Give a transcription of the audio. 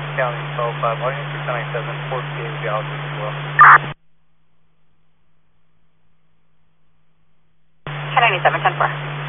County 12-5, audience 697, Fort Cave, Gallagher as well. 1097, 10-4.